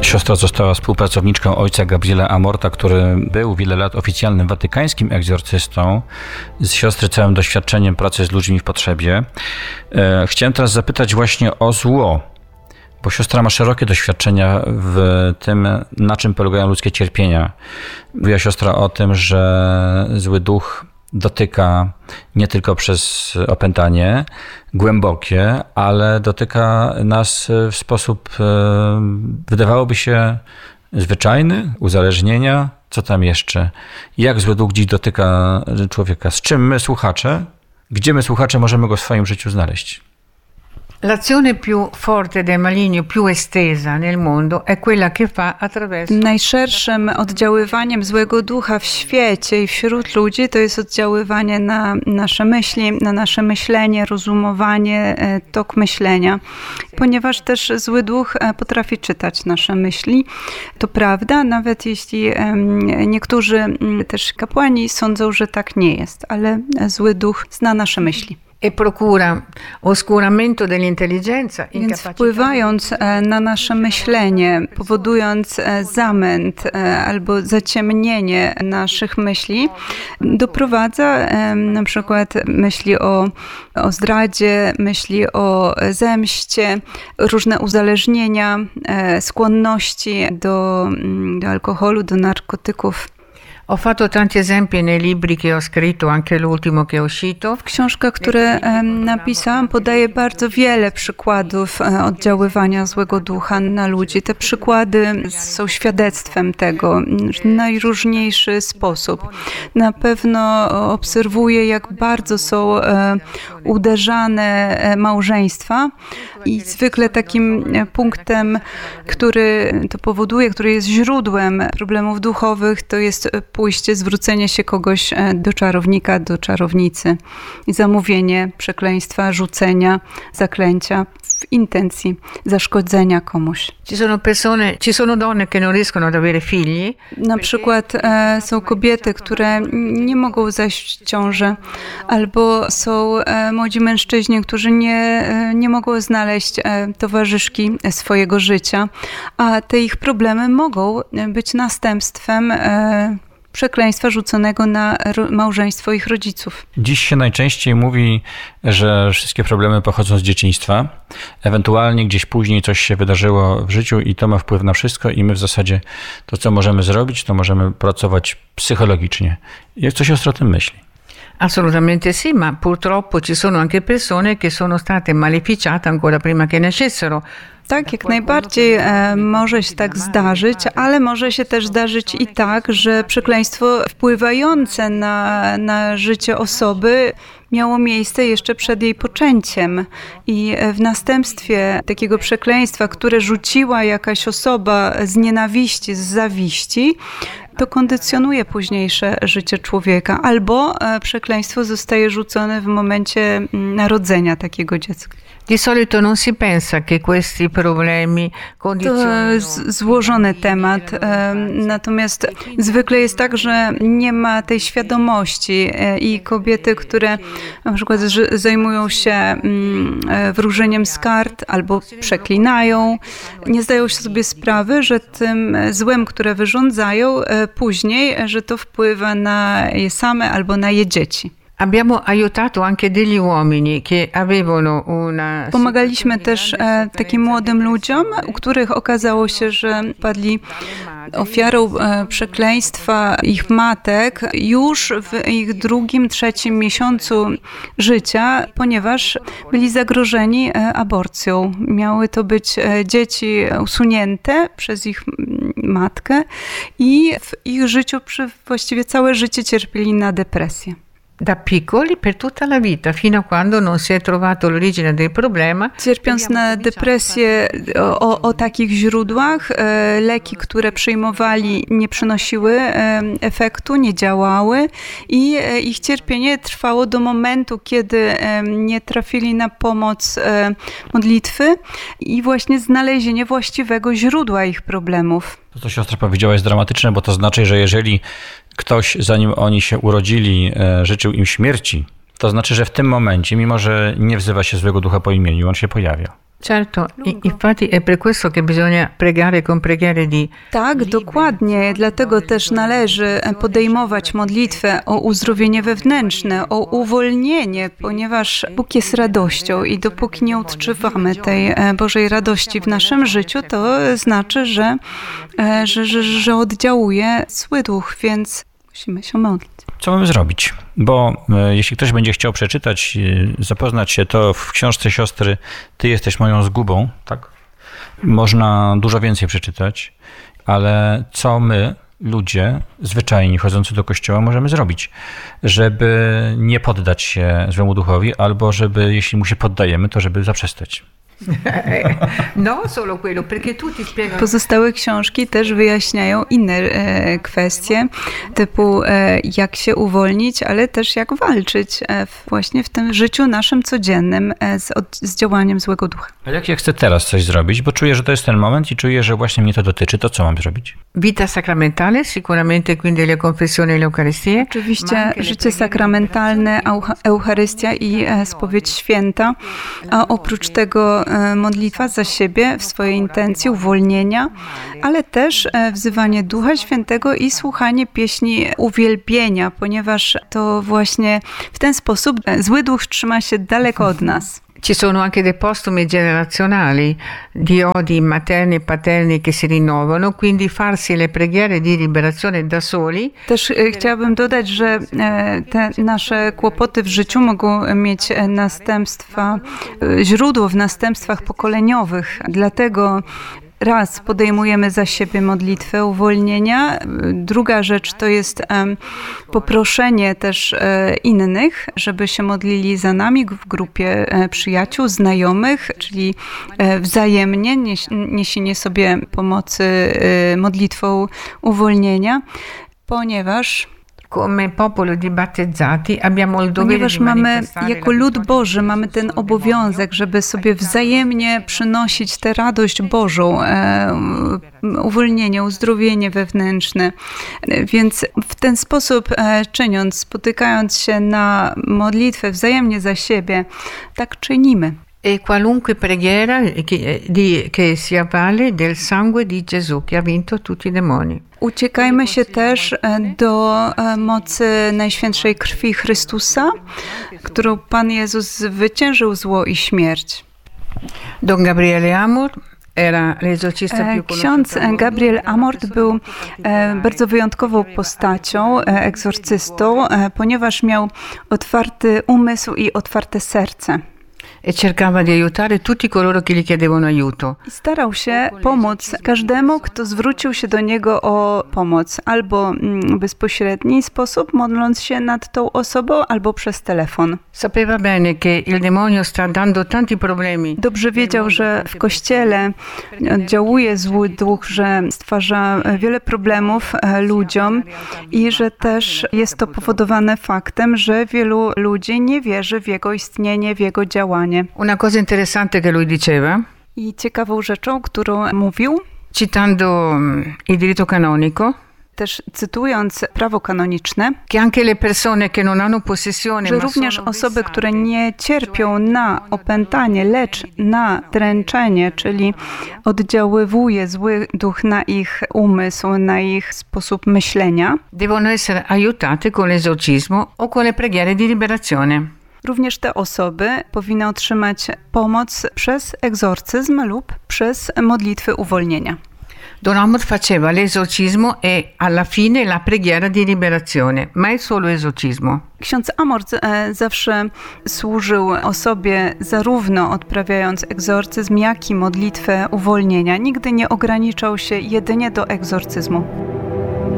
Siostra została współpracowniczką ojca Gabriela Amorta, który był wiele lat oficjalnym watykańskim egzorcystą. Z siostry całym doświadczeniem pracy z ludźmi w potrzebie. Chciałem teraz zapytać właśnie o zło, bo siostra ma szerokie doświadczenia w tym, na czym polegają ludzkie cierpienia. Mówiła siostra o tym, że zły duch dotyka nie tylko przez opętanie głębokie, ale dotyka nas w sposób, wydawałoby się, zwyczajny, uzależnienia. Co tam jeszcze? Jak zły duch dziś dotyka człowieka? Z czym my, słuchacze, gdzie my, słuchacze, możemy go w swoim życiu znaleźć? L'azione più forte del maligno, più estesa nel mondo, è quella che fa attraverso... Najszerszym oddziaływaniem złego ducha w świecie i wśród ludzi to jest oddziaływanie na nasze myśli, na nasze myślenie, rozumowanie, tok myślenia. Ponieważ też zły duch potrafi czytać nasze myśli. To prawda, nawet jeśli niektórzy też kapłani sądzą, że tak nie jest, ale zły duch zna nasze myśli. E procura oscuramento dell'intelligenza. Więc wpływając na nasze myślenie, powodując zamęt albo zaciemnienie naszych myśli, doprowadza na przykład myśli o zdradzie, myśli o zemście, różne uzależnienia, skłonności do alkoholu, do narkotyków. Ho fatto tanti esempi nei libri che ho scritto, anche l'ultimo che è uscito. W książkach, które napisałam, podaję bardzo wiele przykładów oddziaływania złego ducha na ludzi. Te przykłady są świadectwem tego w najróżniejszy sposób. Na pewno obserwuję, jak bardzo są uderzane małżeństwa i zwykle takim punktem, który to powoduje, który jest źródłem problemów duchowych, to jest pójście, zwrócenie się kogoś do czarownika, do czarownicy i zamówienie przekleństwa, rzucenia, zaklęcia w intencji zaszkodzenia komuś. Ci sono donne che non riescono ad avere figli. Na przykład są kobiety, które nie mogą zajść w ciążę, albo są młodzi mężczyźni, którzy nie mogą znaleźć towarzyszki swojego życia, a te ich problemy mogą być następstwem przekleństwa rzuconego na małżeństwo ich rodziców. Dziś się najczęściej mówi, że wszystkie problemy pochodzą z dzieciństwa. Ewentualnie gdzieś później coś się wydarzyło w życiu i to ma wpływ na wszystko i my w zasadzie to, co możemy zrobić, to możemy pracować psychologicznie. Jak coś o tym myśli? Assolutamente sì, ma purtroppo ci sono anche persone che sono state maleficiate ancora prima che nascessero. Tak, jak najbardziej może się tak zdarzyć, ale może się też zdarzyć i tak, że przekleństwo wpływające na życie osoby miało miejsce jeszcze przed jej poczęciem i w następstwie takiego przekleństwa, które rzuciła jakaś osoba z nienawiści, z zawiści, to kondycjonuje późniejsze życie człowieka, albo przekleństwo zostaje rzucone w momencie narodzenia takiego dziecka. Di solito non si pensa che questi problemi To jest złożony temat, natomiast zwykle jest tak, że nie ma tej świadomości i kobiety, które na przykład zajmują się wróżeniem z kart albo przeklinają, nie zdają sobie sprawy, że tym złem, które wyrządzają później, że to wpływa na je same albo na je dzieci. Abbiamo aiutato anche degli uomini che avevano una... Pomagaliśmy też takim młodym ludziom, u których okazało się, że padli ofiarą przekleństwa ich matek już w ich drugim, trzecim miesiącu życia, ponieważ byli zagrożeni aborcją. Miały to być dzieci usunięte przez ich matkę i w ich życiu właściwie całe życie cierpieli na depresję. Da piccoli per tutta la vita, fino a quando non si è trovato l'origine del problema. Cierpiąc na depresję o takich źródłach, leki, które przyjmowali, nie przynosiły efektu, nie działały i ich cierpienie trwało do momentu, kiedy nie trafili na pomoc modlitwy i właśnie znalezienie właściwego źródła ich problemów. To, co siostra powiedziała, jest dramatyczne, bo to znaczy, że jeżeli ktoś, zanim oni się urodzili, życzył im śmierci, to znaczy, że w tym momencie, mimo że nie wzywa się złego ducha po imieniu, on się pojawia. Certo, infatti è per questo che bisogna pregare con preghiere di... Tak, dokładnie. Dlatego też należy podejmować modlitwę o uzdrowienie wewnętrzne, o uwolnienie, ponieważ Bóg jest radością i dopóki nie odczuwamy tej Bożej radości w naszym życiu, to znaczy, że oddziałuje zły duch, więc musimy się modlić. Co mamy zrobić? Bo jeśli ktoś będzie chciał przeczytać, zapoznać się, to w książce siostry Ty jesteś moją zgubą, tak? Można dużo więcej przeczytać, ale co my, ludzie zwyczajni chodzący do kościoła, możemy zrobić, żeby nie poddać się złemu duchowi, albo żeby, jeśli mu się poddajemy, to żeby zaprzestać. No, solo quello, perché tutti spiegano... Pozostałe książki też wyjaśniają inne kwestie, typu jak się uwolnić, ale też jak walczyć właśnie w tym życiu naszym codziennym z działaniem złego ducha. A jak ja chcę teraz coś zrobić, bo czuję, że to jest ten moment i czuję, że właśnie mnie to dotyczy, to co mam zrobić? Vita sacramentale, sicuramente quindi le confessioni e l'Eucaristia. Oczywiście życie sakramentalne, Eucharystia i spowiedź święta, a oprócz tego modlitwa za siebie w swojej intencji uwolnienia, ale też wzywanie Ducha Świętego i słuchanie pieśni uwielbienia, ponieważ to właśnie w ten sposób zły duch trzyma się daleko od nas. Ci sono anche dei postumi generazionali di odi materni e paterni che si rinnovano, quindi farsi le preghiere di liberazione da soli. Też chciałabym dodać, że te nasze kłopoty w życiu mogą mieć następstwa, źródło w następstwach pokoleniowych. Dlatego raz podejmujemy za siebie modlitwę uwolnienia. Druga rzecz to jest poproszenie też innych, żeby się modlili za nami w grupie przyjaciół, znajomych, czyli wzajemnie niesienie sobie pomocy modlitwą uwolnienia, ponieważ Come popolo di battezzati abbiamo il dovere Ponieważ di mamy, manifestare jako lud Boży, mamy ten obowiązek, żeby sobie wzajemnie przynosić tę radość Bożą, uwolnienie, uzdrowienie wewnętrzne. Więc w ten sposób czyniąc, spotykając się na modlitwę wzajemnie za siebie, tak czynimy. E qualunque preghiera che si avvale del sangue di Gesù che ha vinto tutti i demoni. Uciekajmy się też do mocy Najświętszej Krwi Chrystusa, którą Pan Jezus zwyciężył zło i śmierć. Don Gabriele Amor era l'esorcista più Ksiądz Gabriel Amort był bardzo wyjątkową postacią, egzorcystą, ponieważ miał otwarty umysł i otwarte serce. E cercava di aiutare tutti coloro che gli chiedevano aiuto. I starał się pomóc każdemu, kto zwrócił się do niego o pomoc, albo w bezpośredni sposób, modląc się nad tą osobą, albo przez telefon. Sapeva bene che il demonio sta dando tanti problemi. Dobrze wiedział, że w Kościele oddziałuje zły duch, że stwarza wiele problemów ludziom i że też jest to powodowane faktem, że wielu ludzi nie wierzy w jego istnienie, w jego działanie. Una cosa interessante che lui diceva, I ciekawą rzeczą, którą mówił, citando il diritto canonico, też cytując prawo kanoniczne, che anche le persone che non hanno possessione, że ma również sono osoby, które vessate, nie cierpią na opętanie, lecz na dręczenie, czyli oddziaływuje zły duch na ich umysł, na ich sposób myślenia, devono essere aiutate con l'esorcismo o con le preghiere di liberazione. również te osoby powinny otrzymać pomoc przez egzorcyzm lub przez modlitwy uwolnienia. Don Amor faceva l'esorcismo e alla fine la preghiera di liberazione, mai solo esorcismo. Ksiądz Amort zawsze służył osobie zarówno odprawiając egzorcyzm, jak i modlitwę uwolnienia. Nigdy nie ograniczał się jedynie do egzorcyzmu.